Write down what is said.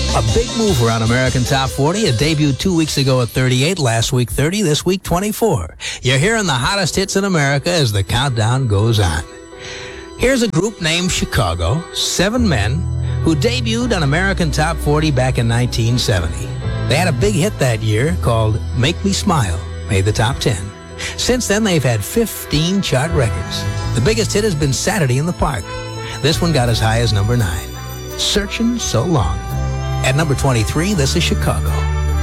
A big mover on American Top 40. It debuted 2 weeks ago at 38, last week 30, this week 24. You're hearing the hottest hits in America as the countdown goes on. Here's a group named Chicago, 7 men, who debuted on American Top 40 back in 1970. They had a big hit that year called Make Me Smile, made the top 10. Since then, they've had 15 chart records. The biggest hit has been Saturday in the Park. This one got as high as number 9, Searching So Long. At number 23, this is Chicago.